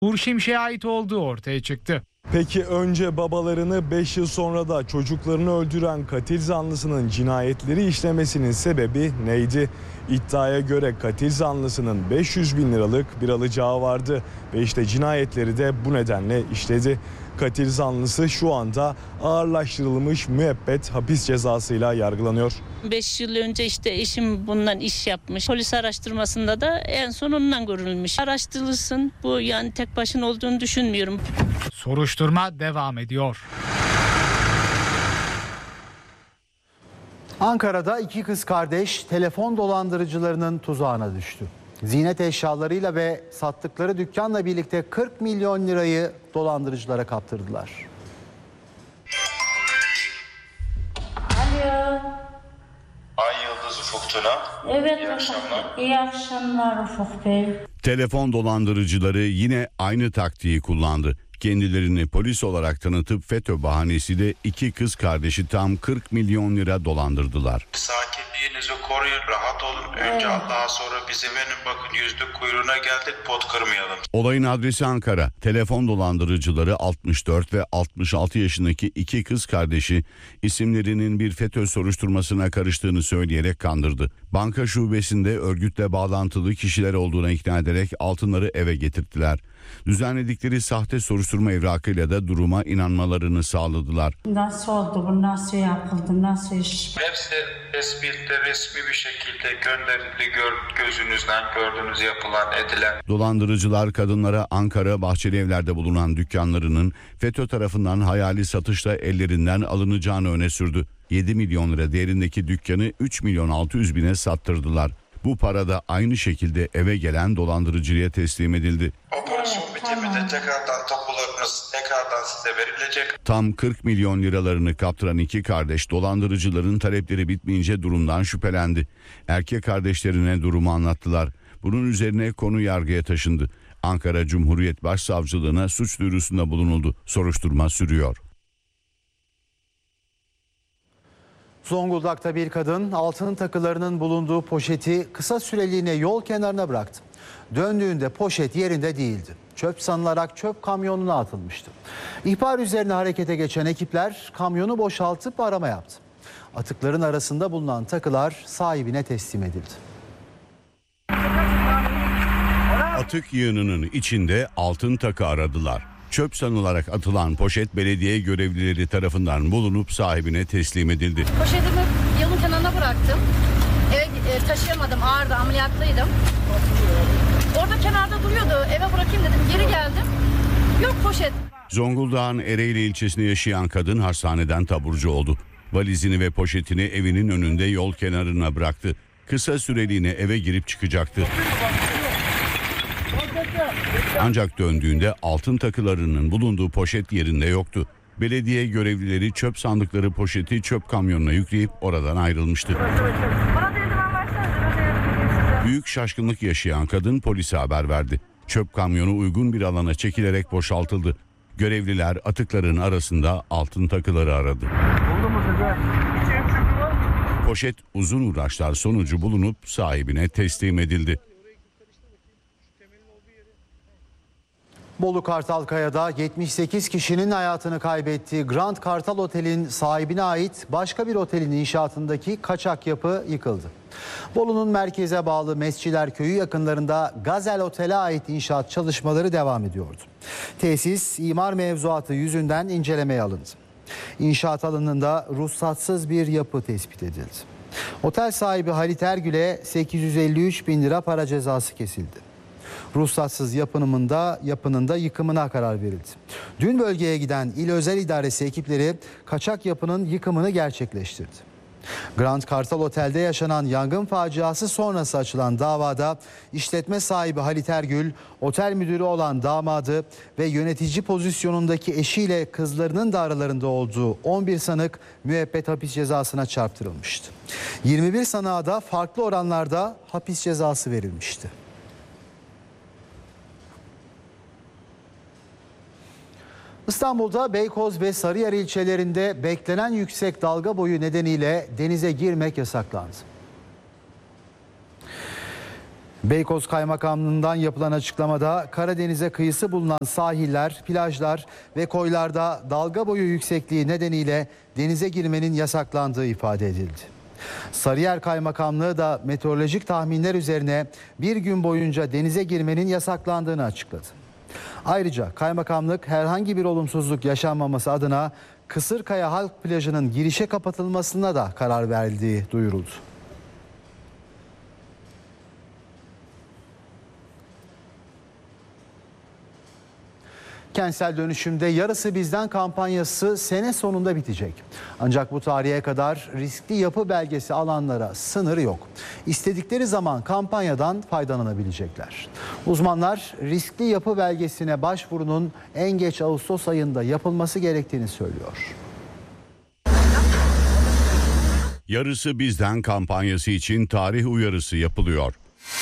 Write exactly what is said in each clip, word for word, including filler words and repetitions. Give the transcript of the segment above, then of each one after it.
Uğur Şimşek'e ait olduğu ortaya çıktı. Peki önce babalarını beş yıl sonra da çocuklarını öldüren katil zanlısının cinayetleri işlemesinin sebebi neydi? İddiaya göre katil zanlısının beş yüz bin liralık bir alacağı vardı ve işte cinayetleri de bu nedenle işledi. Katil zanlısı şu anda ağırlaştırılmış müebbet hapis cezasıyla yargılanıyor. beş yıl önce işte eşim bundan iş yapmış. Polis araştırmasında da en son ondan görülmüş. Araştırılsın. Bu yani tek başına olduğunu düşünmüyorum. Soruşturma devam ediyor. Ankara'da iki kız kardeş telefon dolandırıcılarının tuzağına düştü. Ziynet eşyalarıyla ve sattıkları dükkanla birlikte kırk milyon lirayı dolandırıcılara kaptırdılar. Alo. Ay Yıldız Ufuk Tuna. Evet. İyi akşamlar. İyi akşamlar Ufuk Bey. Telefon dolandırıcıları yine aynı taktiği kullandı. Kendilerini polis olarak tanıtıp FETÖ bahanesiyle iki kız kardeşi tam kırk milyon lira dolandırdılar. Sakinliğinizi koruyun, rahat olun. Önce Evet. Allah'a sonra bize verin, bakın yüzlük kuyruğuna geldik, pot kırmayalım. Olayın adresi Ankara. Telefon dolandırıcıları altmış dört ve altmış altı yaşındaki iki kız kardeşi isimlerinin bir FETÖ soruşturmasına karıştığını söyleyerek kandırdı. Banka şubesinde örgütle bağlantılı kişiler olduğuna ikna ederek altınları eve getirttiler. Düzenledikleri sahte soruşturma evrakıyla da duruma inanmalarını sağladılar. Nasıl oldu bu? Nasıl yapıldı? Nasıl iş? Hepsi tespitte resmi bir şekilde gönderildi, gör, gözünüzden gördüğünüz yapılan edilen. Dolandırıcılar kadınlara Ankara Bahçelievler'de bulunan dükkanlarının FETÖ tarafından hayali satışla ellerinden alınacağını öne sürdü. yedi milyon lira değerindeki dükkanı üç milyon altı yüz bine sattırdılar. Bu para da aynı şekilde eve gelen dolandırıcıya teslim edildi. Operasyon Evet, bitiminde tamam. tekrardan tapularınız tekrardan size verilecek. Tam kırk milyon liralarını kaptıran iki kardeş dolandırıcıların talepleri bitmeyince durumdan şüphelendi. Erkek kardeşlerine durumu anlattılar. Bunun üzerine konu yargıya taşındı. Ankara Cumhuriyet Başsavcılığına suç duyurusunda bulunuldu. Soruşturma sürüyor. Zonguldak'ta bir kadın altın takılarının bulunduğu poşeti kısa süreliğine yol kenarına bıraktı. Döndüğünde poşet yerinde değildi. Çöp sanılarak çöp kamyonuna atılmıştı. İhbar üzerine harekete geçen ekipler kamyonu boşaltıp arama yaptı. Atıkların arasında bulunan takılar sahibine teslim edildi. Atık yığınının içinde altın takı aradılar. Çöp sanılarak atılan poşet belediye görevlileri tarafından bulunup sahibine teslim edildi. Poşetimi yolun kenarına bıraktım. Eve e, taşıyamadım, ağırdı, ameliyatlıydım. Orada kenarda duruyordu, eve bırakayım dedim, geri geldim. Yok poşet. Zonguldak'ın Ereğli ilçesinde yaşayan kadın hastaneden taburcu oldu. Valizini ve poşetini evinin önünde yol kenarına bıraktı. Kısa süreliğine eve girip çıkacaktı. Ancak döndüğünde altın takılarının bulunduğu poşet yerinde yoktu. Belediye görevlileri çöp sandıkları poşeti çöp kamyonuna yükleyip oradan ayrılmıştı. Büyük şaşkınlık yaşayan kadın polise haber verdi. Çöp kamyonu uygun bir alana çekilerek boşaltıldı. Görevliler atıkların arasında altın takıları aradı. Poşet uzun uğraşlar sonucu bulunup sahibine teslim edildi. Bolu Kartalkaya'da yetmiş sekiz kişinin hayatını kaybettiği Grand Kartal Otel'in sahibine ait başka bir otelin inşaatındaki kaçak yapı yıkıldı. Bolu'nun merkeze bağlı Mesciler Köyü yakınlarında Gazel Otel'e ait inşaat çalışmaları devam ediyordu. Tesis imar mevzuatı yüzünden incelemeye alındı. İnşaat alanında ruhsatsız bir yapı tespit edildi. Otel sahibi Halit Ergül'e sekiz yüz elli üç bin lira para cezası kesildi. Ruhsatsız yapının da, yapının da yıkımına karar verildi. Dün bölgeye giden İl Özel İdaresi ekipleri kaçak yapının yıkımını gerçekleştirdi. Grand Kartal Otel'de yaşanan yangın faciası sonrası açılan davada işletme sahibi Halit Ergül, otel müdürü olan damadı ve yönetici pozisyonundaki eşiyle kızlarının da aralarında olduğu on bir sanık müebbet hapis cezasına çarptırılmıştı. yirmi bir sanığa da farklı oranlarda hapis cezası verilmişti. İstanbul'da Beykoz ve Sarıyer ilçelerinde beklenen yüksek dalga boyu nedeniyle denize girmek yasaklandı. Beykoz Kaymakamlığı'ndan yapılan açıklamada Karadeniz'e kıyısı bulunan sahiller, plajlar ve koylarda dalga boyu yüksekliği nedeniyle denize girmenin yasaklandığı ifade edildi. Sarıyer Kaymakamlığı da meteorolojik tahminler üzerine bir gün boyunca denize girmenin yasaklandığını açıkladı. Ayrıca kaymakamlık herhangi bir olumsuzluk yaşanmaması adına Kısırkaya Halk Plajı'nın girişe kapatılmasına da karar verildiği duyuruldu. Kentsel dönüşümde yarısı bizden kampanyası sene sonunda bitecek. Ancak bu tarihe kadar riskli yapı belgesi alanlara sınır yok. İstedikleri zaman kampanyadan faydalanabilecekler. Uzmanlar riskli yapı belgesine başvurunun en geç Ağustos ayında yapılması gerektiğini söylüyor. Yarısı bizden kampanyası için tarih uyarısı yapılıyor.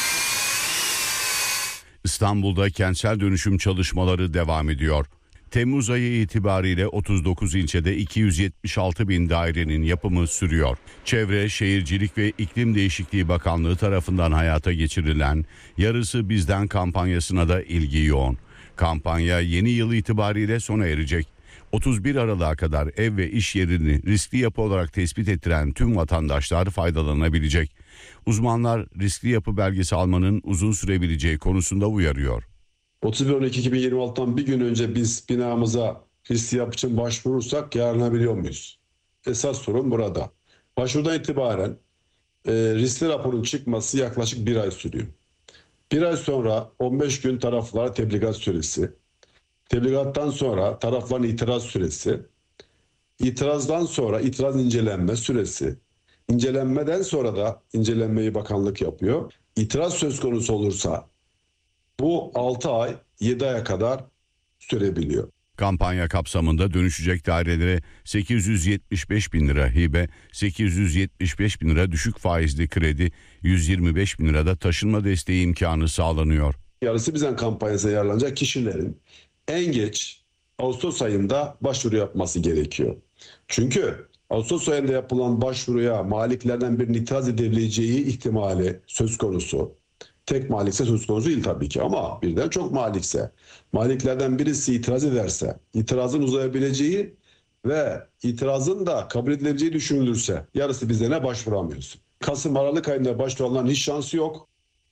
İstanbul'da kentsel dönüşüm çalışmaları devam ediyor. Temmuz ayı itibariyle otuz dokuz ilçede iki yüz yetmiş altı bin dairenin yapımı sürüyor. Çevre, Şehircilik ve İklim Değişikliği Bakanlığı tarafından hayata geçirilen Yarısı Bizden kampanyasına da ilgi yoğun. Kampanya yeni yıl itibariyle sona erecek. otuz bir Aralık'a kadar ev ve iş yerini riskli yapı olarak tespit ettiren tüm vatandaşlar faydalanabilecek. Uzmanlar riskli yapı belgesi almanın uzun sürebileceği konusunda uyarıyor. otuz bir Aralık iki bin yirmi altıdan bir gün önce biz binamıza riskli yapı için başvurursak yararlanabiliyor muyuz? Esas sorun burada. Başvurudan itibaren e, riskli raporun çıkması yaklaşık bir ay sürüyor. Bir ay sonra on beş gün taraflara tebligat süresi, tebligattan sonra tarafların itiraz süresi, itirazdan sonra itiraz incelenme süresi, İncelenmeden sonra da incelenmeyi bakanlık yapıyor. İtiraz söz konusu olursa bu altı ay yedi aya kadar sürebiliyor. Kampanya kapsamında dönüşecek dairelere sekiz yüz yetmiş beş bin lira hibe, sekiz yüz yetmiş beş bin lira düşük faizli kredi, yüz yirmi beş bin lirada taşınma desteği imkanı sağlanıyor. Yarısı bizden kampanyasına yararlanacak kişilerin en geç Ağustos ayında başvuru yapması gerekiyor. Çünkü Ağustos ayında yapılan başvuruya maliklerden birinin itiraz edebileceği ihtimali söz konusu. Tek malikse söz konusu değil tabii ki ama birden çok malikse, maliklerden birisi itiraz ederse, itirazın uzayabileceği ve itirazın da kabul edilebileceği düşünülürse yarısı bizden başvuramıyorsun. Kasım Aralık ayında başvuranların hiç şansı yok.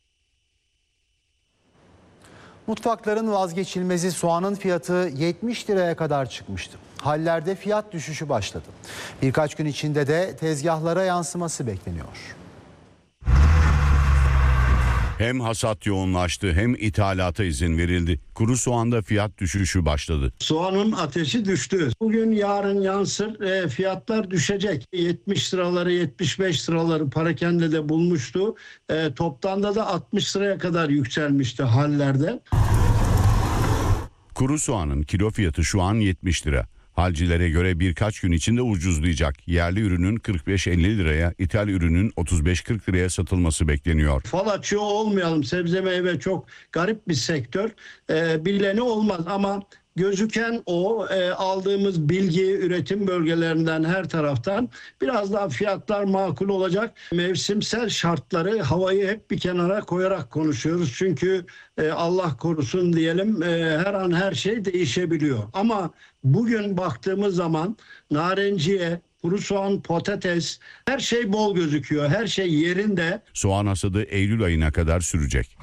Mutfakların vazgeçilmezi soğanın fiyatı yetmiş liraya kadar çıkmıştı. Hallerde fiyat düşüşü başladı. Birkaç gün içinde de tezgahlara yansıması bekleniyor. Hem hasat yoğunlaştı hem ithalata izin verildi. Kuru soğanda fiyat düşüşü başladı. Soğanın ateşi düştü. Bugün yarın yansır, e, fiyatlar düşecek. yetmiş liraları yetmiş beş liraları parakende de bulmuştu. E, toptanda da altmış liraya kadar yükselmişti hallerde. Kuru soğanın kilo fiyatı şu an yetmiş lira. Halcilere göre birkaç gün içinde ucuzlayacak. Yerli ürünün kırk beş elli liraya, ithal ürünün otuz beş kırk liraya satılması bekleniyor. Fal açıyor olmayalım. Sebze meyve çok garip bir sektör. Ee, bileni olmaz ama gözüken o e, aldığımız bilgi üretim bölgelerinden her taraftan biraz daha fiyatlar makul olacak. Mevsimsel şartları havayı hep bir kenara koyarak konuşuyoruz. Çünkü e, Allah korusun diyelim e, her an her şey değişebiliyor. Ama bugün baktığımız zaman narenciye, kuru soğan, patates her şey bol gözüküyor. Her şey yerinde. Soğan hasadı Eylül ayına kadar sürecek.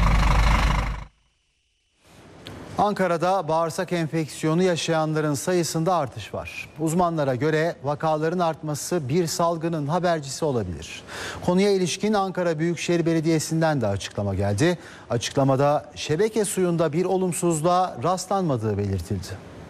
Ankara'da bağırsak enfeksiyonu yaşayanların sayısında artış var. Uzmanlara göre vakaların artması bir salgının habercisi olabilir. Konuya ilişkin Ankara Büyükşehir Belediyesi'nden de açıklama geldi. Açıklamada şebeke suyunda bir olumsuzluğa rastlanmadığı belirtildi.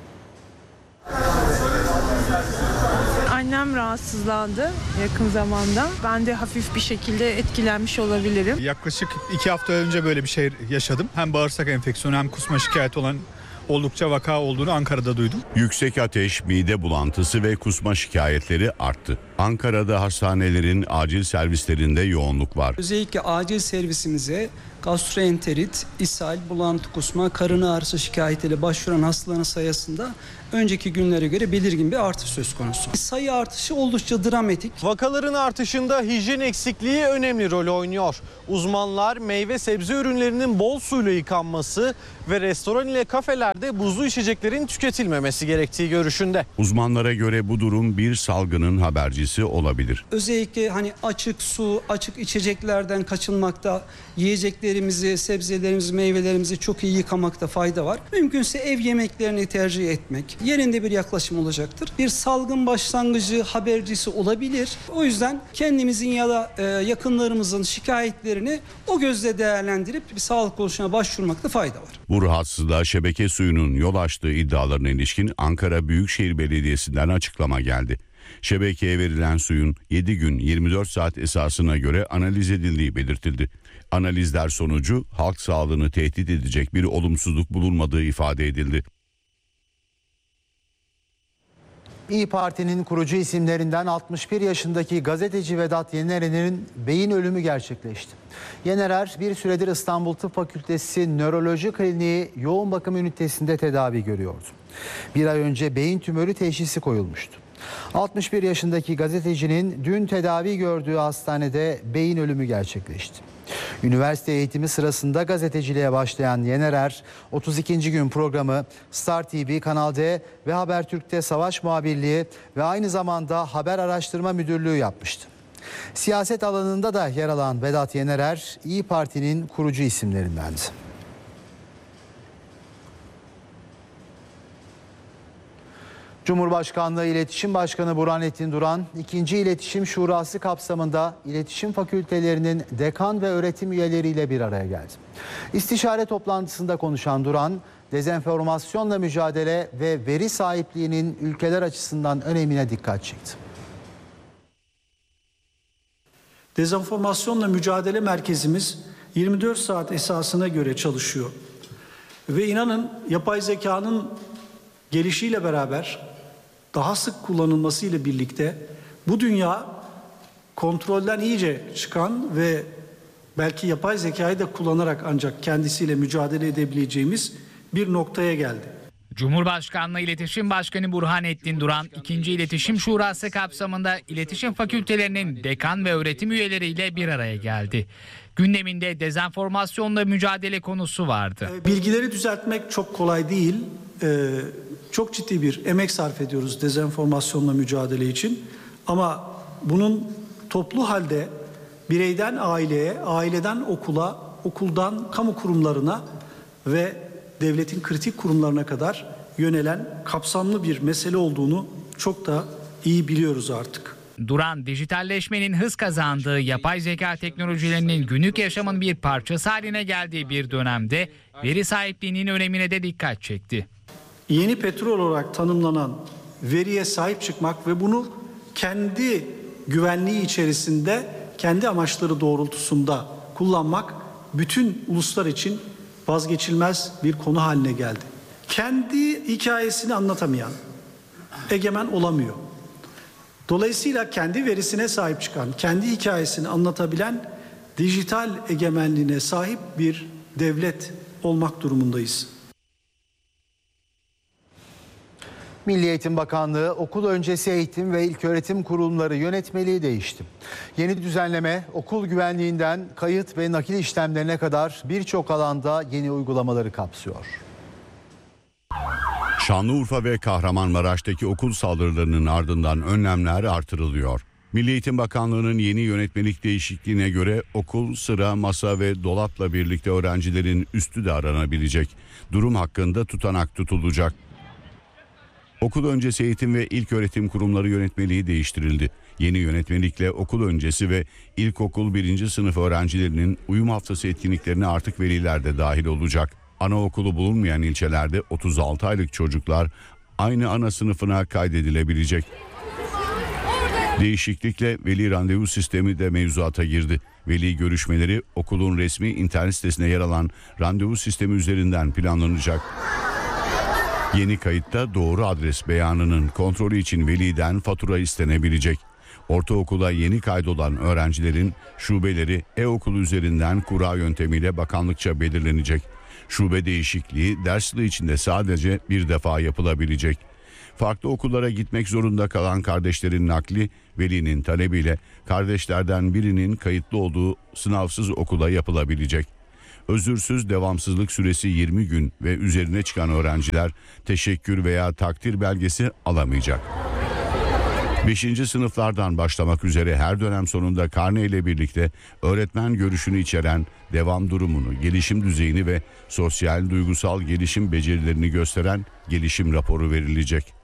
Annem rahatsızlandı yakın zamanda. Ben de hafif bir şekilde etkilenmiş olabilirim. Yaklaşık iki hafta önce böyle bir şey yaşadım. Hem bağırsak enfeksiyonu hem kusma şikayeti olan oldukça vaka olduğunu Ankara'da duydum. Yüksek ateş, mide bulantısı ve kusma şikayetleri arttı. Ankara'da hastanelerin acil servislerinde yoğunluk var. Özellikle acil servisimize gastroenterit, ishal, bulantı kusma, karın ağrısı şikayetiyle başvuran hastaların sayısında önceki günlere göre belirgin bir artış söz konusu. Sayı artışı oldukça dramatik. Vakaların artışında hijyen eksikliği önemli rol oynuyor. Uzmanlar meyve sebze ürünlerinin bol suyla yıkanması ve restoran ile kafelerde buzlu içeceklerin tüketilmemesi gerektiği görüşünde. Uzmanlara göre bu durum bir salgının habercisi olabilir. Özellikle hani açık su, açık içeceklerden kaçınmakta, yiyeceklerimizi, sebzelerimizi, meyvelerimizi çok iyi yıkamakta fayda var. Mümkünse ev yemeklerini tercih etmek yerinde bir yaklaşım olacaktır. Bir salgın başlangıcı habercisi olabilir. O yüzden kendimizin ya da e, yakınlarımızın şikayetlerini o gözle değerlendirip bir sağlık kuruluşuna başvurmakta fayda var. Bu rahatsızlığa şebeke suyunun yol açtığı iddialarına ilişkin Ankara Büyükşehir Belediyesi'nden açıklama geldi. Şebekeye verilen suyun yedi gün yirmi dört saat esasına göre analiz edildiği belirtildi. Analizler sonucu halk sağlığını tehdit edecek bir olumsuzluk bulunmadığı ifade edildi. İYİ Parti'nin kurucu isimlerinden altmış bir yaşındaki gazeteci Vedat Yener'in beyin ölümü gerçekleşti. Yener bir süredir İstanbul Tıp Fakültesi Nöroloji Kliniği yoğun bakım ünitesinde tedavi görüyordu. Bir ay önce beyin tümörü teşhisi koyulmuştu. altmış bir yaşındaki gazetecinin dün tedavi gördüğü hastanede beyin ölümü gerçekleşti. Üniversite eğitimi sırasında gazeteciliğe başlayan Yener, otuz ikinci gün programı Star T V, Kanal D ve Habertürk'te savaş muhabirliği ve aynı zamanda haber araştırma müdürlüğü yapmıştı. Siyaset alanında da yer alan Vedat Yener, İYİ Parti'nin kurucu isimlerindendi. Cumhurbaşkanlığı İletişim Başkanı Burhanettin Duran, ikinci İletişim Şurası kapsamında iletişim fakültelerinin dekan ve öğretim üyeleriyle bir araya geldi. İstişare toplantısında konuşan Duran, dezenformasyonla mücadele ve veri sahipliğinin ülkeler açısından önemine dikkat çekti. Dezenformasyonla mücadele merkezimiz yirmi dört saat esasına göre çalışıyor. Ve inanın yapay zekanın gelişiyle beraber daha sık kullanılmasıyla birlikte bu dünya kontrolden iyice çıkan ve belki yapay zekayı da kullanarak ancak kendisiyle mücadele edebileceğimiz bir noktaya geldi. Cumhurbaşkanlığı İletişim Başkanı Burhanettin Duran, ikinci İletişim Şurası kapsamında iletişim fakültelerinin dekan ve öğretim üyeleriyle bir araya geldi. Gündeminde dezenformasyonla mücadele konusu vardı. Bilgileri düzeltmek çok kolay değil. Ee, çok ciddi bir emek sarf ediyoruz dezenformasyonla mücadele için. Ama bunun toplu halde bireyden aileye, aileden okula, okuldan kamu kurumlarına ve devletin kritik kurumlarına kadar yönelen kapsamlı bir mesele olduğunu çok da iyi biliyoruz artık. Duran, dijitalleşmenin hız kazandığı yapay zeka teknolojilerinin günlük yaşamın bir parçası haline geldiği bir dönemde veri sahipliğinin önemine de dikkat çekti. Yeni petrol olarak tanımlanan veriye sahip çıkmak ve bunu kendi güvenliği içerisinde, kendi amaçları doğrultusunda kullanmak bütün uluslar için vazgeçilmez bir konu haline geldi. Kendi hikayesini anlatamayan egemen olamıyor. Dolayısıyla kendi verisine sahip çıkan, kendi hikayesini anlatabilen dijital egemenliğine sahip bir devlet olmak durumundayız. Milli Eğitim Bakanlığı okul öncesi eğitim ve ilköğretim kurumları yönetmeliği değişti. Yeni düzenleme okul güvenliğinden kayıt ve nakil işlemlerine kadar birçok alanda yeni uygulamaları kapsıyor. Şanlıurfa ve Kahramanmaraş'taki okul saldırılarının ardından önlemler artırılıyor. Milli Eğitim Bakanlığı'nın yeni yönetmelik değişikliğine göre okul, sıra, masa ve dolapla birlikte öğrencilerin üstü de aranabilecek. Durum hakkında tutanak tutulacak. Okul öncesi eğitim ve ilköğretim kurumları yönetmeliği değiştirildi. Yeni yönetmelikle okul öncesi ve ilkokul birinci sınıf öğrencilerinin uyum haftası etkinliklerine artık veliler de dahil olacak. Anaokulu bulunmayan ilçelerde otuz altı aylık çocuklar aynı ana sınıfına kaydedilebilecek. Değişiklikle veli randevu sistemi de mevzuata girdi. Veli görüşmeleri okulun resmi internet sitesine yer alan randevu sistemi üzerinden planlanacak. Yeni kayıtta doğru adres beyanının kontrolü için veliden fatura istenebilecek. Ortaokula yeni kaydolan öğrencilerin şubeleri e-okul üzerinden kura yöntemiyle bakanlıkça belirlenecek. Şube değişikliği ders yılı içinde sadece bir defa yapılabilecek. Farklı okullara gitmek zorunda kalan kardeşlerin nakli velinin talebiyle kardeşlerden birinin kayıtlı olduğu sınavsız okula yapılabilecek. Özürsüz devamsızlık süresi yirmi gün ve üzerine çıkan öğrenciler teşekkür veya takdir belgesi alamayacak. beşinci sınıflardan başlamak üzere her dönem sonunda karne ile birlikte öğretmen görüşünü içeren devam durumunu, gelişim düzeyini ve sosyal duygusal gelişim becerilerini gösteren gelişim raporu verilecek.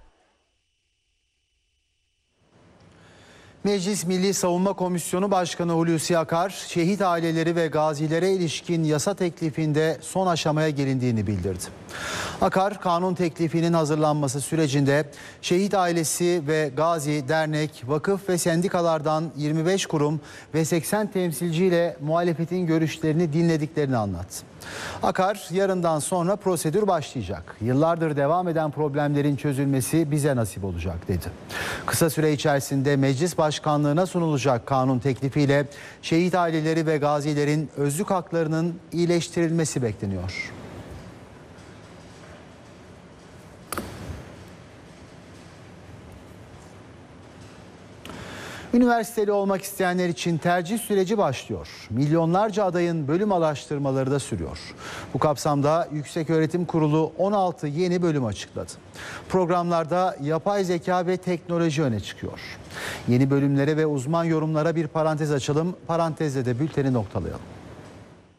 Meclis Milli Savunma Komisyonu Başkanı Hulusi Akar, şehit aileleri ve gazilere ilişkin yasa teklifinde son aşamaya gelindiğini bildirdi. Akar, kanun teklifinin hazırlanması sürecinde şehit ailesi ve gazi, dernek, vakıf ve sendikalardan yirmi beş kurum ve seksen temsilciyle muhalefetin görüşlerini dinlediklerini anlattı. Akar, yarından sonra prosedür başlayacak. Yıllardır devam eden problemlerin çözülmesi bize nasip olacak dedi. Kısa süre içerisinde meclis başkanlığına sunulacak kanun teklifiyle şehit aileleri ve gazilerin özlük haklarının iyileştirilmesi bekleniyor. Üniversiteli olmak isteyenler için tercih süreci başlıyor. Milyonlarca adayın bölüm araştırmaları da sürüyor. Bu kapsamda Yükseköğretim Kurulu on altı yeni bölüm açıkladı. Programlarda yapay zeka ve teknoloji öne çıkıyor. Yeni bölümlere ve uzman yorumlara bir parantez açalım. Parantezle de bülteni noktalayalım.